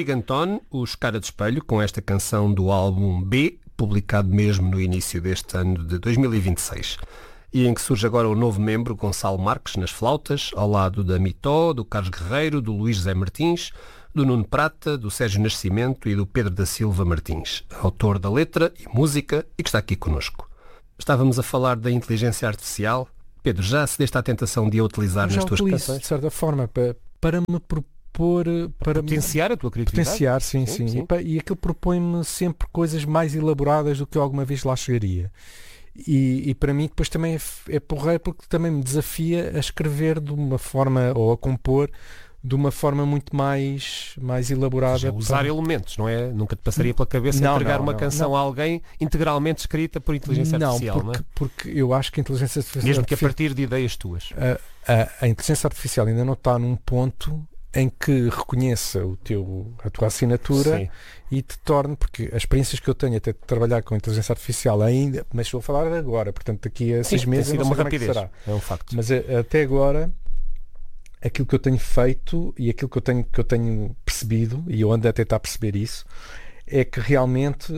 Rodrigo Antón, os Cara de Espelho, com esta canção do álbum B, publicado mesmo no início deste ano de 2026. E em que surge agora o novo membro, Gonçalo Marques, nas flautas, ao lado da Mitó, do Carlos Guerreiro, do Luís José Martins, do Nuno Prata, do Sérgio Nascimento e do Pedro da Silva Martins, autor da letra e música e que está aqui connosco. Estávamos a falar da inteligência artificial. Pedro, já cedeste à tentação de a utilizar nas tuas canções? De certa forma, para me propor... Para potenciar a tua criatividade? Potenciar, sim. E aquilo propõe-me sempre coisas mais elaboradas do que eu alguma vez lá chegaria. E para mim depois também é porreiro porque também me desafia a escrever de uma forma, ou a compor de uma forma muito mais elaborada. Usar elementos, não é? Nunca te passaria pela cabeça entregar uma canção a alguém integralmente escrita por inteligência artificial, não é? Porque eu acho que a inteligência artificial... Mesmo que a partir de ideias tuas. A inteligência artificial ainda não está num ponto em que reconheça a tua assinatura. Sim. E te torne, porque as experiências que eu tenho até de trabalhar com inteligência artificial ainda, mas estou a falar agora, portanto daqui a 6 meses não sei como é que será. É um facto. Mas até agora aquilo que eu tenho feito e aquilo que eu tenho percebido, e eu ando a tentar perceber isso, é que realmente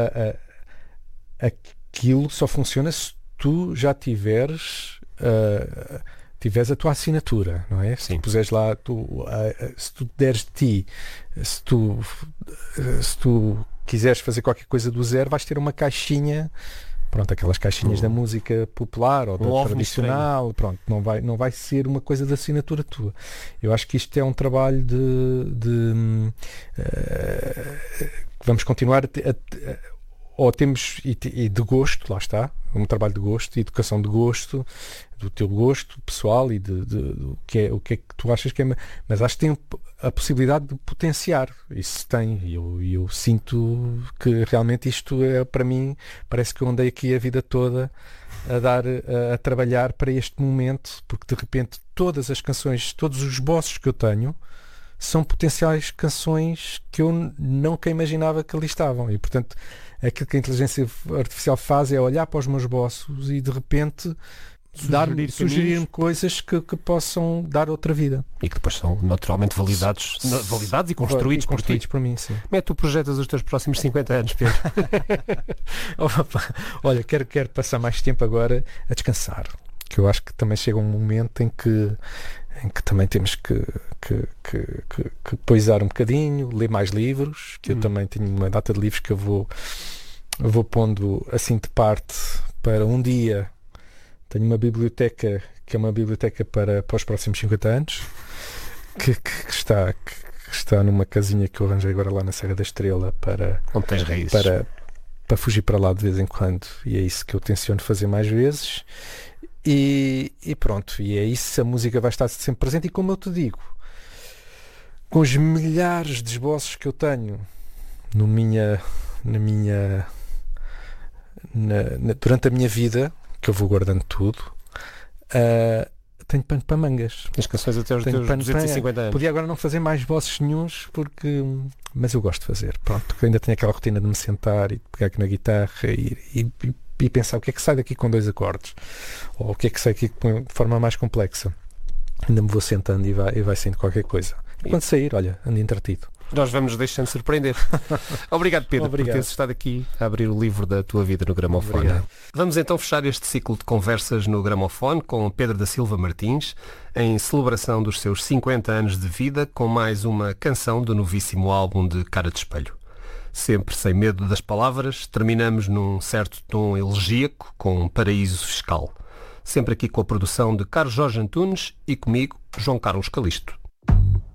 aquilo só funciona se tu já tiveres a tua assinatura, não é? Sim. Se tu puseres lá, se tu deres de ti, se tu quiseres fazer qualquer coisa do zero, vais ter uma caixinha, pronto, aquelas caixinhas da música popular ou da tradicional, pronto, não vai ser uma coisa de assinatura tua. Eu acho que isto é um trabalho vamos continuar ou temos e de gosto, lá está, um trabalho de gosto, educação de gosto, do teu gosto pessoal e do que é, o que é que tu achas que é, mas acho que tem a possibilidade de potenciar, isso tem, e eu sinto que realmente isto é, para mim, parece que eu andei aqui a vida toda a trabalhar para este momento, porque de repente todas as canções, todos os esboços que eu tenho são potenciais canções que eu nunca imaginava que ali estavam, e portanto aquilo que a inteligência artificial faz é olhar para os meus esboços e de repente sugerir-me coisas que possam dar outra vida. E que depois são naturalmente validados e construídos por mim, sim. Como é que tu projetas os teus próximos 50 anos, Pedro? Olha, quero passar mais tempo agora a descansar, que eu acho que também chega um momento em que também temos que poisar um bocadinho, ler mais livros, que eu também tenho uma data de livros que eu vou pondo assim de parte para um dia. Tenho uma biblioteca que é uma biblioteca para os próximos 50 anos, que está numa casinha que eu arranjei agora lá na Serra da Estrela onde tens raízes. Para fugir para lá de vez em quando, e é isso que eu tenciono fazer mais vezes. E pronto, e é isso, a música vai estar sempre presente, e como eu te digo, com os milhares de esboços que eu tenho durante a minha vida, que eu vou guardando tudo, tenho pano para mangas. As canções até os teus 250 anos. Podia agora não fazer mais esboços nenhuns, mas eu gosto de fazer, pronto, eu ainda tenho aquela rotina de me sentar e pegar aqui na guitarra e pensar o que é que sai daqui com 2 acordes, ou o que é que sai aqui de forma mais complexa. Ainda me vou sentando e vai saindo qualquer coisa. E quando sair, olha, ando entretido. Nós vamos deixando surpreender. Obrigado, Pedro, por teres estado aqui a abrir o livro da tua vida no Gramofone. Obrigado. Vamos então fechar este ciclo de conversas no Gramofone com Pedro da Silva Martins, em celebração dos seus 50 anos de vida, com mais uma canção do novíssimo álbum de Cara de Espelho. Sempre sem medo das palavras, terminamos num certo tom elegíaco com Paraíso Fiscal. Sempre aqui com a produção de Carlos Jorge Antunes e comigo, João Carlos Calisto.